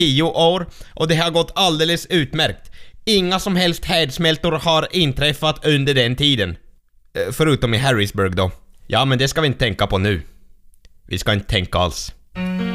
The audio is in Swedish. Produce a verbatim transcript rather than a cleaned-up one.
tio år och det har gått alldeles utmärkt. Inga som helst härdsmältor har inträffat under den tiden. Förutom i Harrisburg då. Ja, men det ska vi inte tänka på nu. Vi ska inte tänka alls.